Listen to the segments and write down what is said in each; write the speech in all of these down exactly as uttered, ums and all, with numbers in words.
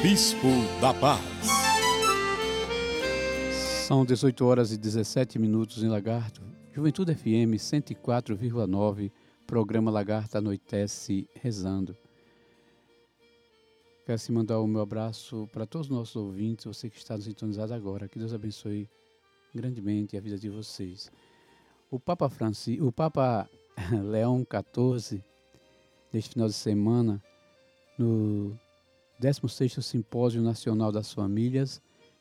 Bispo da Paz. São dezoito horas e dezessete minutos em Lagarto. Juventude F M cento e quatro vírgula nove, programa Lagarto anoitece rezando. Quero assim mandar o meu abraço para todos os nossos ouvintes, você que está nos sintonizado agora. Que Deus abençoe grandemente a vida de vocês. O Papa Francisco, o Papa Leão quatorze, neste final de semana, no décimo sexto Simpósio Nacional das Famílias,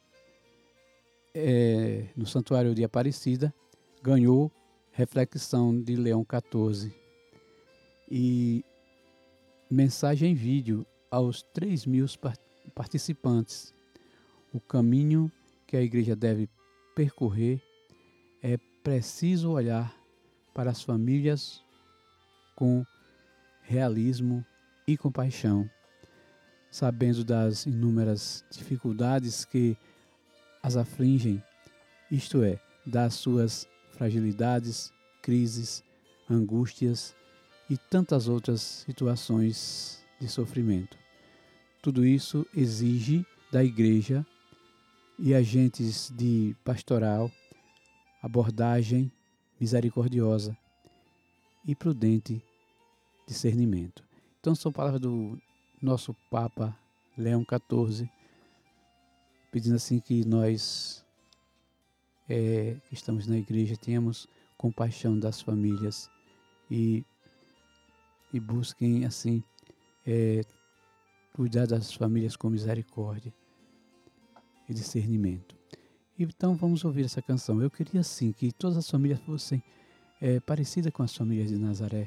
é, no Santuário de Aparecida, ganhou reflexão de Leão quatorze e mensagem em vídeo aos três mil participantes. O caminho que a igreja deve percorrer é preciso olhar para as famílias com realismo e compaixão, sabendo das inúmeras dificuldades que as afligem, isto é, das suas fragilidades, crises, angústias e tantas outras situações de sofrimento. Tudo isso exige da igreja e agentes de pastoral abordagem misericordiosa e prudente discernimento. Então são palavras do nosso Papa Leão quatorze, pedindo assim que nós é, que estamos na igreja tenhamos compaixão das famílias e, e busquem assim é, cuidar das famílias com misericórdia e discernimento. Então vamos ouvir essa canção. Eu queria assim que todas as famílias fossem é, parecidas com as famílias de Nazaré,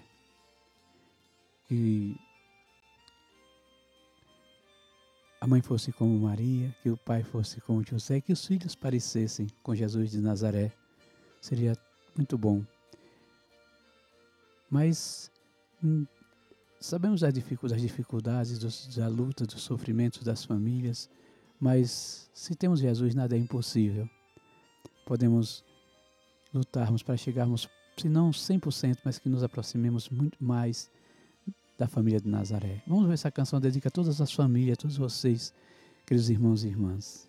que a mãe fosse como Maria, que o pai fosse como José, que os filhos parecessem com Jesus de Nazaré. Seria muito bom. Mas hum, sabemos das dificuldades, das dificuldades dos, da luta, dos sofrimentos das famílias, mas se temos Jesus, nada é impossível. Podemos lutarmos para chegarmos, se não cem por cento, mas que nos aproximemos muito mais da família de Nazaré. Vamos ver essa canção, dedica a todas as famílias, a todos vocês, queridos irmãos e irmãs.